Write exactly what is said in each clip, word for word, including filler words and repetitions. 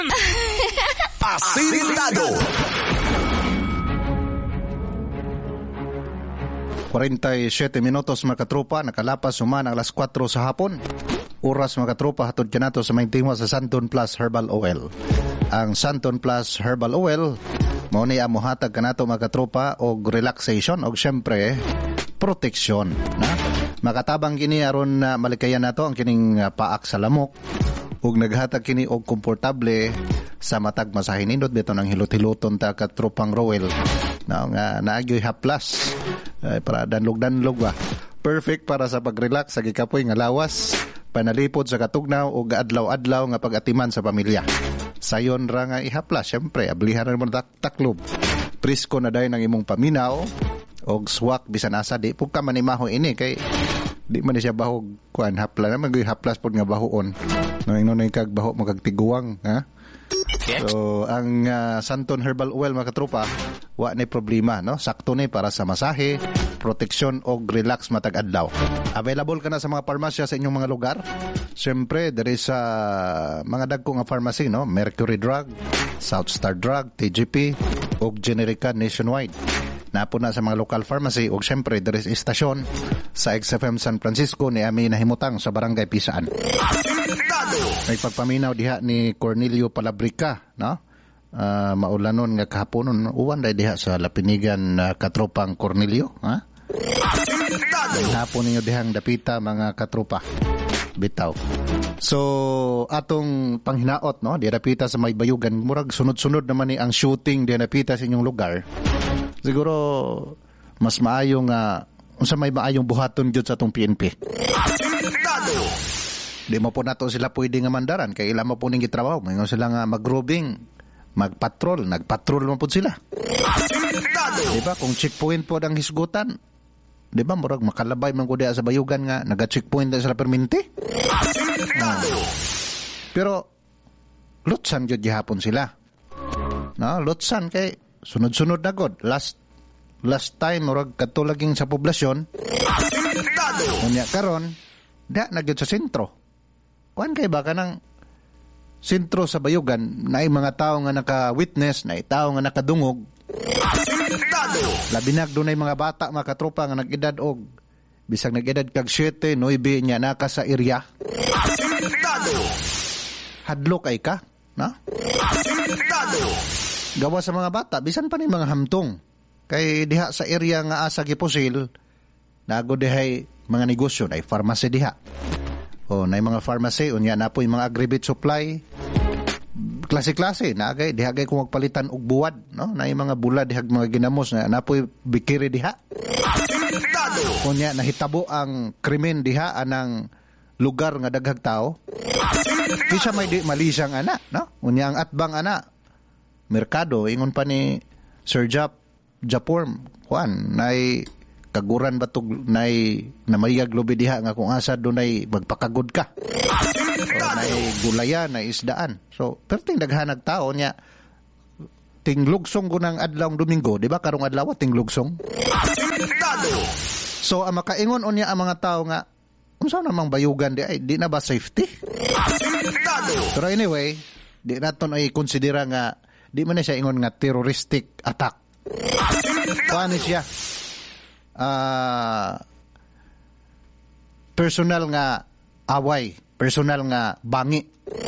Asilintado. forty-seven minutos mga katropa, nakalapas human ang alas kwatro sa hapon. Oras mga katropa, hatod ka nato sa maintingwa sa Santon Plus Herbal Oil. Ang Santon Plus Herbal Oil, mao ni amuhatag ka nato mga katropa og relaxation og syempre proteksyon. Na? Makatabang kini aron na malikayan nato ang kining uh, paak sa lamok ug naghatag kini og komportable sa matag masahinindot beto ng hilot-hiloton ta katropang Rowel. Na nga naagyoy haplas ay, para danlog-danlog ba. Perfect para sa pag-relax sa gikapoy nga lawas, panalipod sa katugnaw o adlaw-adlaw nga pag-atiman sa pamilya. Sayon ra nga ihaplas, syempre ablihan ra mo taklob. Prisko na dayon ang imong paminaw og swak bisan asa di pug ka manimaho ini kay di man siya bahog kuan hapla naman gyud haplas pod nga bahoon. No ingnon kag baho magagtiguang ha. So, ang uh, Santon Herbal Oil mga katropa, wa ni problema, no? Sakto ni para sa masahe, proteksyon o relax matag adlaw. Available ka na sa mga parmasya sa inyong mga lugar. Siyempre, there is uh, mga dagko nga pharmacy, no? Mercury Drug, South Star Drug, T G P, o Generica nationwide. Napo na sa mga local pharmacy o siyempre, there is istasyon sa X F M San Francisco ni Ami Nahimutang sa Barangay Pisaan. May pagpaminaw diha ni Cornelio Palabrica, no? Uh, maulanon nga kahaponon uwan dai diha sa Lapinigan uh, katropang Cornelio, ha? Hapon ninyo dihang dapita mga katropa. Bitaw. So atong panghinaot, no? Di dapita sa may bayugan, murag sunod-sunod naman ni ang shooting di dapita sa inyong lugar. Siguro mas maayo nga unsa may maayong buhaton jud sa atong P N P. Di mo po nato sila pwede nga mandaran kay ila mo po ning gitrabaho. Mayroon sila nga mag-grooving, mag-patrol, nag-patrol mo po sila. Di ba? Kung checkpoint po ang hisgutan, di ba? Murag makalabay man ko diya sa bayugan nga naga-checkpoint na sila perminti. Ah. Pero lutsan jud gihapon sila. No, lutsan kay sunod-sunod na god. Last last time murag katulaging sa poblasyon. Unya karon da nagyud sa sentro. Kuan kay baka ng sentro sa bayugan na mga tao nga naka-witness, na tao nga nakadungog. Labinag dunay mga bata mga katropa nga nag-edad og bisag nag-edad kag seven, nine nya naka sa area. Hadlo kay ka, na? Gawa sa mga bata bisan pa ni mga hamtong. Kay diha sa area nga asa gipusil, nago dihay mga negosyo, na pharmacy diha. O na mga pharmacy, unya na po yung mga agribit supply, klase-klase, na agay, dihagay kung magpalitan og buwad, no? Na yung mga bulad, dihag mga ginamos, na, na po yung bikiri diha. Unya, nahitabo ang krimen diha, anang lugar nga daghag tao. Kisa may di malisang ana, no? Unya, ang atbang ana, merkado, ingon pa ni Sir Jap, Japorm, Juan, na'y kaguran batog nay namayag lobi diha nga kung asa dunay magpakagod ka. O nay gulayan, nay isdaan. So perting daghanag tao nya tinglugsong gunang adlawng Domingo, di ba karong adlaw tinglugsong. So ang makaingon unya ang mga tao nga unsa namang bayugan di ay di na ba safety? Pero anyway, di naton ay konsidera nga di man na siya ingon nga terroristic attack. Paano siya? Uh, personal nga away, personal nga bangi.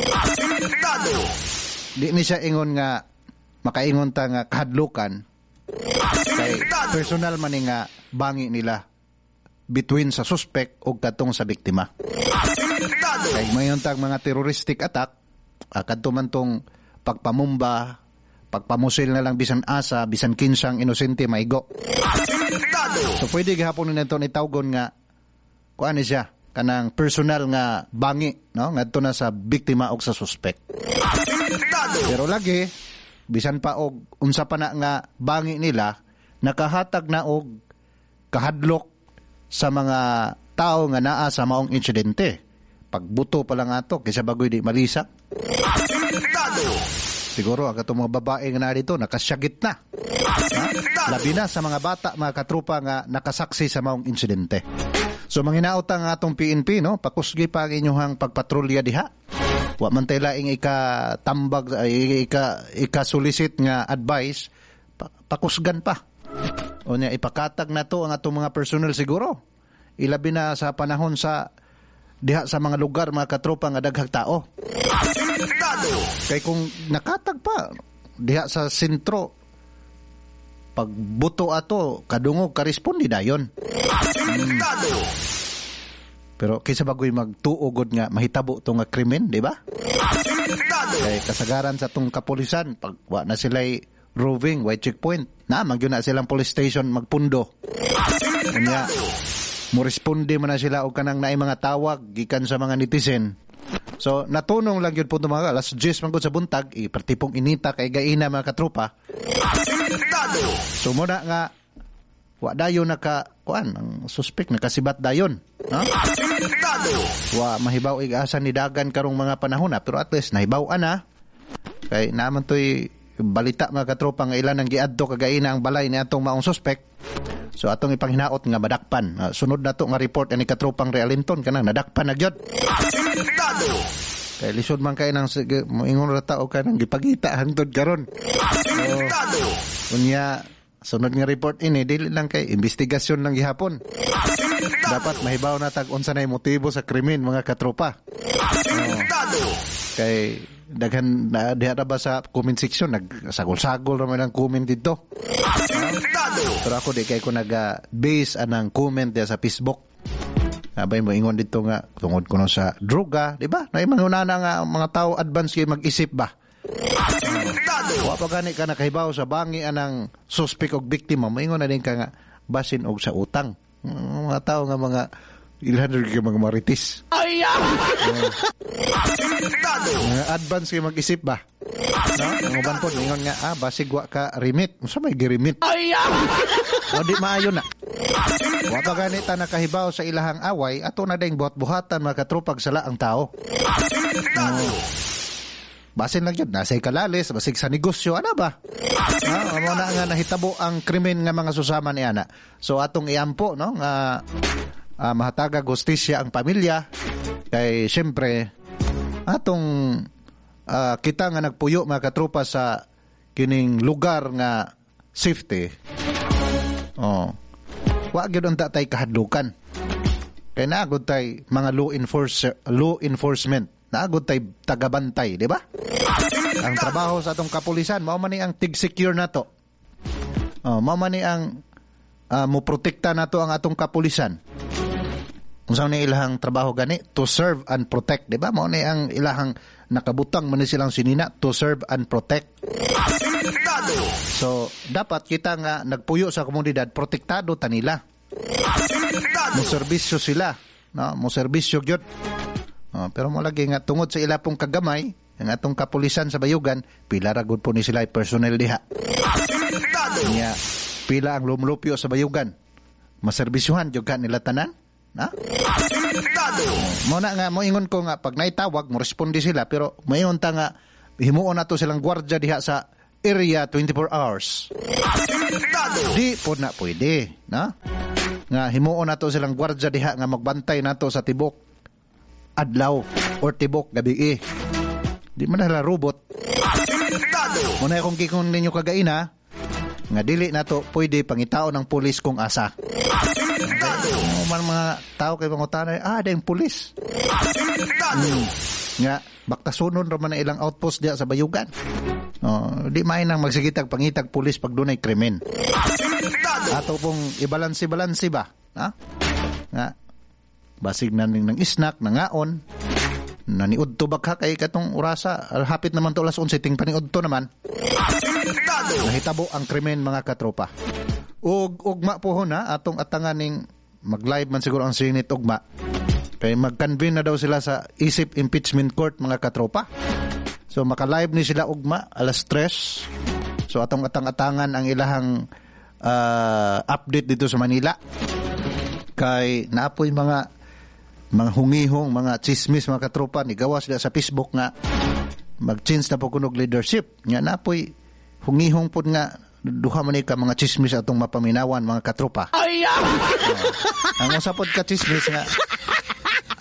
Di ni siya ingon nga makaingon ta nga kahadlukan. Kay personal man nga bangi nila between sa suspect o katong sa biktima. Kay mayon tag mga terroristic attack, kadto man tong pagpamumba, pagpamusil na lang bisan asa, bisan kinsang inosente maigo. So pwede gihapon nito ni tawgon nga kuan ni siya kanang personal nga bangi, no? Ngadto na sa biktima o sa suspect. Pero lagi bisan pa og unsa pa na nga bangi nila, nakahatag na og kahadlok sa mga tao nga naa sa maong insidente. Pagbuto pa lang ato kaysa bagoy di malisa. Siguro ang itong mga babae nga na dito nakasyagit na. Ha? Labi na sa mga bata, mga katropa nga nakasaksi sa maong insidente. So manghinaot ang atong P N P, no? Pakusgi pa ang inyong pagpatrolya diha. wa man tay laing ika-tambag, ay, ika, ika-solicit nga advice, pa, pakusgan pa. O niya, ipakatag na to ang atong mga personnel siguro. Ilabi na sa panahon sa diha sa mga lugar, mga katropa nga daghang tao. Kay kung nakatag pa diha sa sentro, pagbuto ato kadungog karespondi dayon. Hmm. Pero kaysa bagoy magtuugod nga mahitabo to nga krimen, di ba? Kay kasagaran sa tong kapulisan, pag wa na sila'y roving, white checkpoint, na magyun na silang police station magpundo. Kanya, mo responde man na sila o kanang naay mga tawag gikan sa mga netizen. So natunong lang yun po ito mga alas diyes man sa buntag, ipartipong inita kay gaina mga katropa. So muna nga wa dayon naka kuan ang suspect nakasibat dayon, ha? Wa mahibaw igasa ni dagan karong mga panahon na, pero at least nahibaw ana kay naman toy balita mga katropa nga ilan ang giadto kagaina ang balay ni atong maong suspect. So atong ipanghinaot nga madakpan. Uh, sunod na to nga report ani katropang Realinton kanang nadakpan na gyud. Kay lisod man kay nang moingon ra ta o kanang gipagita hangtod karon. So, unya sunod nga report ini dili lang kay investigasyon lang gihapon. Dapat mahibaw na tag unsa nay motibo sa krimen mga katropa. Uh, kay daghan na diha ba sa comment section nagsagol-sagol ra man ang comment dito. Uh, pero ako di kay ko naga-base anang comment diha sa Facebook. Abay mo ingon dito nga tungod kuno sa droga, di ba? Nay manuna na nga mga tao advance kay mag-isip ba. Uh, wa pa gani ka nakahibaw sa bangi anang suspect og biktima, moingon na din ka nga basin og sa utang. Uh, mga tao nga mga ilhan rin kayo mga maritis. Ay! Uh, advance kayo mag-isip ba? No? Ang uban po, ingon nga, ah, basig wa ka remit. Masa may girimit? Ay! O di maayo na. Wa ba ganita nakahibaw sa ilahang away, ato na ding buhat-buhatan mga katropag sala ang tao. Uh, basin lang yun, nasa'y kalalis, basig sa negosyo, ano ba? No? Amo na nga nahitabo ang krimen nga mga susama ni ana. So atong iampo, no, nga Uh, mahatagag hustisya ang pamilya kay siyempre atong uh, kita nga nagpuyo mga katropa sa kining lugar nga safety. Oh, wa gyud unta tay kahadlukan kay naagod tay mga law enforcer law enforcement, naagod tay tagabantay, di ba? Ang trabaho sa atong kapulisan mao man ni ang tig secure nato. Oh, mao man ni ang uh, mo protekta nato ang atong kapulisan. Kung saan ni ilahang trabaho gani, to serve and protect, di ba? Mao ni ang ilahang nakabutang man ni silang sinina, to serve and protect. So, dapat kita nga nagpuyo sa komunidad, protektado ta nila. Mo serbisyo sila, no? Mo serbisyo gyud. Oh, pero mo lagi nga tungod sa ila pong kagamay, ang atong kapulisan sa Bayugan, pila ra gud po ni sila personnel diha. Nya pila ang lumlupyo sa Bayugan. Maserbisyuhan jud ka nila tanan. Na? Mo na nga mo ingon ko nga pag naitawag mo responde sila, pero mayon ta nga himuon nato silang gwardiya diha sa area twenty-four hours. Di po na pwede, na? Nga himuon nato silang gwardiya diha nga magbantay nato sa tibok adlaw or tibok gabi. Di man na robot. Muna kung kikon ninyo kagaina nga dili nato pwede pangitao ng pulis kung asa. Man mga tao kay pangutanay, ah, dayong pulis. Hmm. Nga baktasonon ra man ilang outpost diya sa Bayugan. Oh, di may nang magsigitag pangitag pulis pag dunay krimen. Ato pong ibalansi-balansi ba? Ha? Nga basig na ning isnak nangaon. Naniudto bakha kay katong orasa, hapit naman to alas onse ting paniudto naman. Nahitabo ang krimen mga katropa. Ug ugma po na atong atangan ning mag-live man siguro ang Senate ugma. Kay mag-convene na daw sila sa isip impeachment court mga katropa. So maka-live ni sila ugma alas tres. So atong atang-atangan ang ilahang uh, update dito sa Manila. Kay naapoy mga mga hungihong, mga chismis mga katropa ni gawas sila sa Facebook nga mag-change na po kunog leadership. Nga naapoy hungihong pud nga duha man ka mga chismis atong mapaminawan mga katropa. Ay! Uh, ang usapod ka chismis nga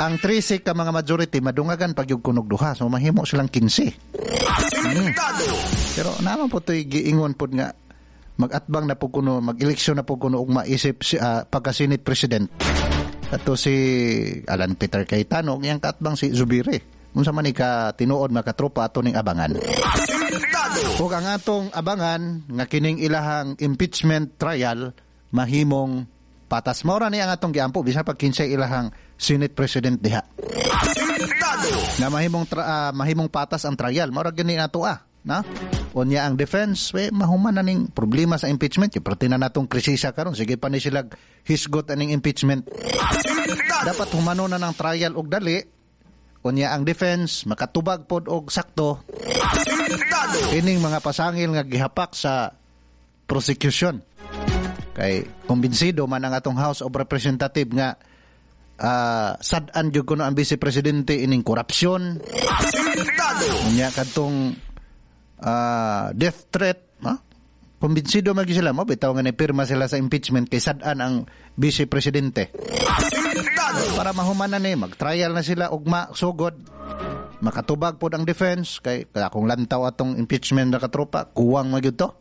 ang thirty ka mga majority madungagan pag yung kunog duha, so mahimo silang fifteen. Hmm. Pero naman po ito'y giingon po nga mag-atbang na po kuno, mag-eleksyon na po kuno ug maisip si, uh, pagka-Senate President. Ato si Alan Peter Cayetano, iyang kaatbang si Zubiri. Kung sa man ka tinuod makatropa ato ning abangan. Ug ang atong abangan nga kining ilahang impeachment trial mahimong patas. Maura ni ang atong giampo bisa pag kinsay ilahang Senate President diha. Nga mahimong tra- uh, mahimong patas ang trial. Maura gani ato ah, na? Unya ang defense, we, mahuman na ning problema sa impeachment. Iperti na natong krisisa karon, sige pa ni sila hisgot aning impeachment. Dapat humano na ng trial og dali. Unya ang defense, makatubag pod og sakto. Ining mga pasangil nga gihapak sa prosecution. Kay kumbinsido man ang atong House of Representative nga uh, sad-an jud kuno ang Vice Presidente ining korupsyon. Unya kadtong uh, death threat, ha? Kumbinsido magi sila mo bitaw nga nipirma sila sa impeachment kay sad-an ang Vice Presidente. Para mahuman na ni mag-trial na sila og masugod. Makatubag pod ang defense kay kung lantaw atong impeachment na katropa, kuwang magyud to.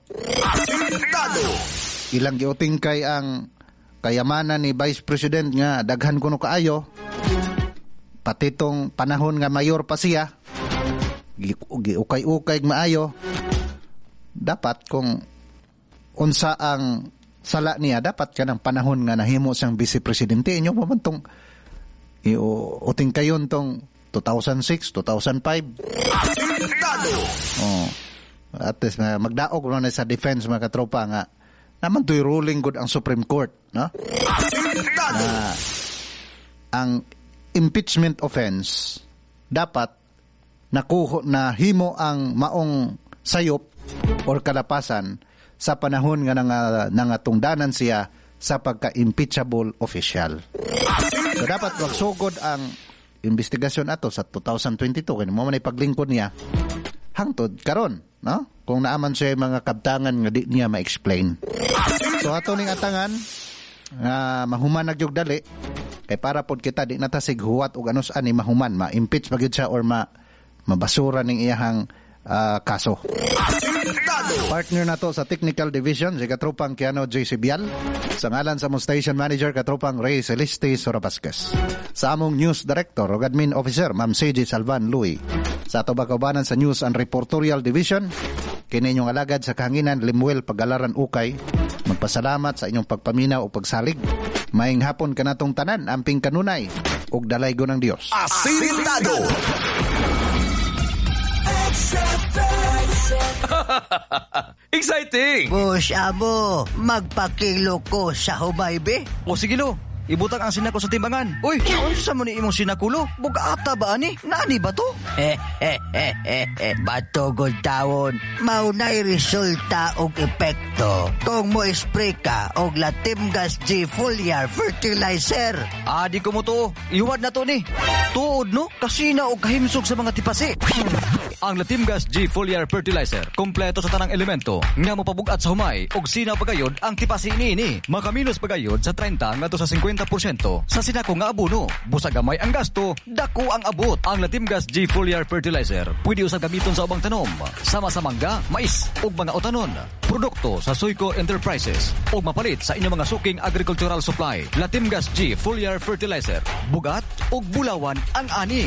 Ilang giuting kay ang kayamanan ni Vice President nga daghan kuno kaayo. Pati tong panahon nga mayor pa siya, giukay-ukay maayo. Dapat kung unsa ang sala niya, dapat kanang panahon nga nahimo siyang Vice Presidente. Inyo pa man tong uting kayon tong two thousand six, two thousand five. Oh. At least magdaog na sa defense mga katropa nga naman to'y ruling good ang Supreme Court, no? Na ang impeachment offense dapat nakuho na himo ang maong sayop or kalapasan sa panahon nga nanga, nangatungdanan siya sa pagka-impeachable official. So dapat magsugod ang investigasyon ato sa two thousand twenty-two kaya mo man ipaglingkod niya hangtod karon, no? Kung naaman siya mga kabtangan nga di niya ma-explain. So ato ning atangan nga uh, mahuman nagyog dali kay para pod kita di natasig huwat og anos ani mahuman ma-impeach magyud siya or ma mabasura ning iyahang uh, kaso. Partner na to sa Technical Division si Katropang Kiano J. Sibial. Sa ngalan sa mong Station Manager Katropang Ray Celeste Sorabasquez. Sa among News Director o Admin Officer Ma'am Seiji Salvan Louie. Sa ato bakaubanan sa News and Reportorial Division kini inyong alagad sa kahanginan Limuel Pagalaran Ukay. Magpasalamat sa inyong pagpaminaw o pagsalig. Maayong hapon kanatong tanan amping kanunay ug dalaygo ng Dios. Asintado. Exciting! Boss Amo, magpakilo ko sa hubaybe. O sige lo, ibutang ang sinako sa timbangan. Uy, unsa mo ni imong sinakulo? Bugata ba ani? Nani ba to? Eh, eh, eh, eh, eh, batogod tawon. Maunay resulta og epekto kung mo spray ka og Latimgas G Foliar Fertilizer. Ah, di ko mo to. Ihuwad na to ni. Tuod no, kasina og kahimsog sa mga tipasi. Ang Latimgas G Foliar Fertilizer, kompleto sa tanang elemento nga mopabugat sa humay og sinaw pagayod ang tipasi niini. Makaminos pagayod sa thirty ngadto sa fifty percent sa sinako nga abono. Busa gamay ang gasto, dako ang abot. Ang Latimgas G Foliar Fertilizer pwede usab gamiton sa ubang tanom, sama sa mangga, mais ug mga utanon. Produkto sa Soyco Enterprises ug mapalit sa inyong mga suking agricultural supply. Latimgas G Foliar Fertilizer, bugat ug bulawan ang ani.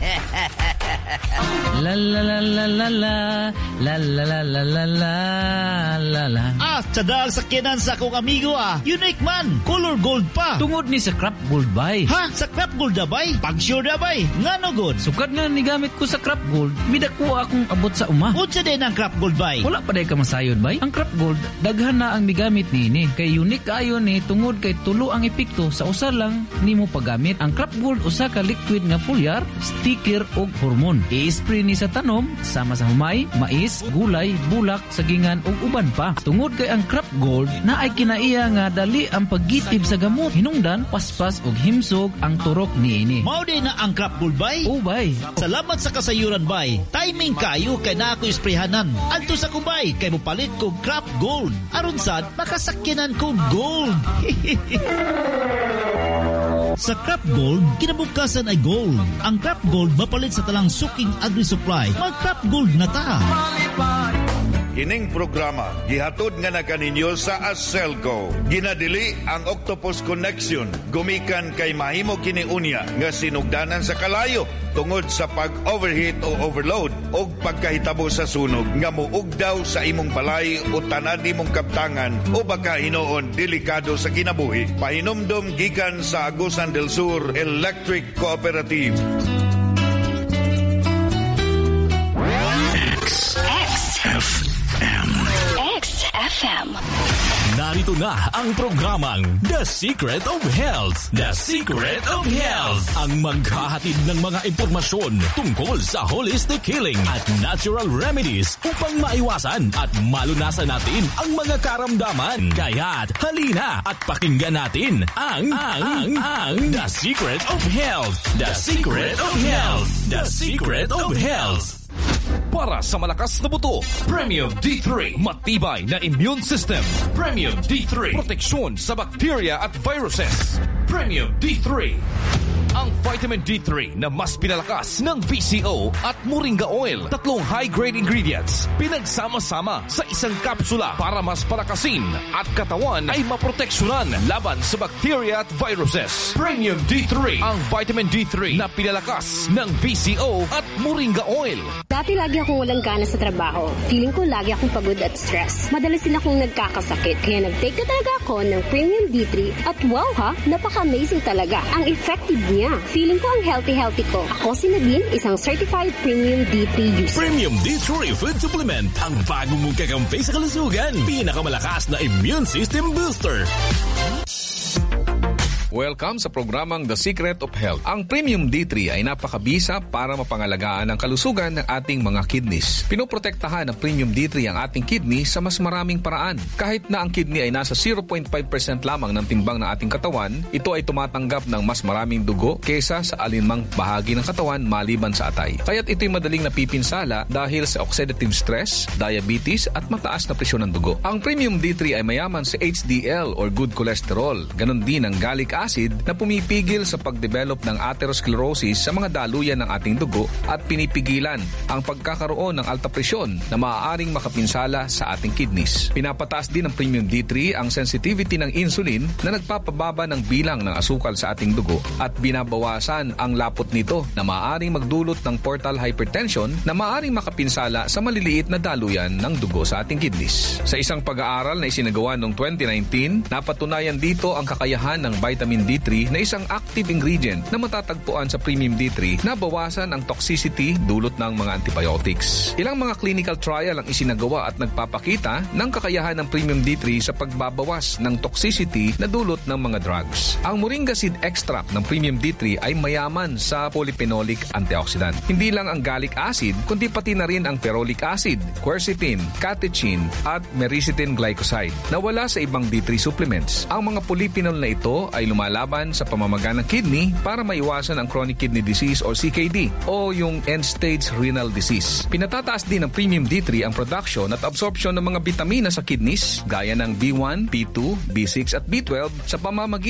La la la la la la la la la la la la la la. Ah, tsadal sa kinan sa akong amigo ah. Unique man, color gold pa. Tungod ni sa Crop Gold bay. Ha? Sa Crop Gold na bay? Pag sure na bay? Nga no good? Sukad nga ni gamit ko sa Crop Gold, midako akong abot sa uma. Unsa din ang Crop Gold bay? Wala pa day ka masayod bay. Ang Crop Gold, daghan na ang migamit niini. Kay unique kayo ni tungod kay tulo ang epekto sa usa lang nimo paggamit. Ang Crop Gold usa ka liquid nga foliar, sticker ug hormone. I-spray ni sa tanom sama sa humay, mais, gulay, bulak, sagingan ug uban pa. Tungod kay ang Crop Gold na ay kinaiya nga dali ang paggitib sa gamot, hinungdan, paspas ug himsog ang turok niini. Mao din na ang Crop Gold bay? O bay. Salamat sa kasayuran bay. Timing kayo kay na ako isprehanan. Adto sa kubay kay mopalit ko Crop Gold. Aron sad makasakyanan ko gold. Sa Crop Gold, kinabukasan ay gold. Ang Crop Gold mapalit sa talang suking agri-supply. Mag-Crop Gold na ta. Ining programa gihatod nga na kaninyo sa Aselco. Ginadili ang Octopus Connection gumikan kay mahimo kini unya nga sinugdanan sa kalayo tungod sa pag-overheat o overload o pagkahitabo sa sunog nga muugdaw sa imong balay o tanan nimong kaptangan o baka hinoon delikado sa kinabuhi. Pahinomdom gikan sa Agusan del Sur Electric Cooperative. X F M. Narito na ang programang The Secret of Health. The Secret of Health. Ang maghahatid ng mga impormasyon tungkol sa holistic healing at natural remedies upang maiwasan at malunasan natin ang mga karamdaman. Kaya't halina at pakinggan natin ang, ang, ang, ang The Secret of Health. The Secret of Health. The Secret of Health. Para sa malakas na buto, Premium D three. Matibay na immune system. Premium D three. Proteksyon sa bacteria at viruses. Premium D three. Ang vitamin D three na mas pinalakas ng V C O at Moringa Oil. Tatlong high-grade ingredients pinagsama-sama sa isang kapsula para mas palakasin at katawan ay maproteksyonan laban sa bacteria at viruses. Premium D three. Ang vitamin D three na pinalakas ng V C O at Moringa Oil. Dati lagi akong walang gana sa trabaho. Feeling ko lagi akong pagod at stress. Madalas din akong nagkakasakit. Kaya nag-take na talaga ako ng Premium D three at wow ha, napaka-amazing talaga. Ang effective niya. Feeling ko ang healthy-healthy ko. Ako si Nadine, isang certified Premium D three user. Premium D three Food Supplement. Ang bago mong kakampi sa kalusugan. Pinakamalakas na immune system booster. Welcome sa programang The Secret of Health. Ang Premium D three ay napakabisa para mapangalagaan ang kalusugan ng ating mga kidneys. Pinoprotektahan ng Premium D three ang ating kidney sa mas maraming paraan. Kahit na ang kidney ay nasa zero point five percent lamang ng timbang ng ating katawan, ito ay tumatanggap ng mas maraming dugo kesa sa alinmang bahagi ng katawan maliban sa atay. Kaya't ito'y madaling napipinsala dahil sa oxidative stress, diabetes at mataas na presyon ng dugo. Ang Premium D three ay mayaman sa H D L or good cholesterol. Ganon din ang gallic acid acid na pumipigil sa pagdevelop ng atherosclerosis sa mga daluyan ng ating dugo at pinipigilan ang pagkakaroon ng alta presyon na maaaring makapinsala sa ating kidneys. Pinapataas din ng Premium D three ang sensitivity ng insulin na nagpapababa ng bilang ng asukal sa ating dugo at binabawasan ang lapot nito na maaaring magdulot ng portal hypertension na maaaring makapinsala sa maliliit na daluyan ng dugo sa ating kidneys. Sa isang pag-aaral na isinagawa noong twenty nineteen, napatunayan dito ang kakayahan ng vitamin D three na isang active ingredient na matatagpuan sa Premium D three na bawasan ang toxicity dulot ng mga antibiotics. Ilang mga clinical trial ang isinagawa at nagpapakita ng kakayahan ng Premium D three sa pagbabawas ng toxicity na dulot ng mga drugs. Ang moringa seed extract ng Premium D three ay mayaman sa polyphenolic antioxidant. Hindi lang ang gallic acid, kundi pati na rin ang ferolic acid, quercetin, catechin at mericetin glycoside na wala sa ibang D three supplements. Ang mga polyphenol na ito ay lumalaban sa pamamaga ng kidney para maiwasan ang chronic kidney disease or C K D o yung end-stage renal disease. Pinatataas din ng Premium D three ang production at absorption ng mga bitamina sa kidneys gaya ng B one, B two, B six at B twelve sa pamamagitan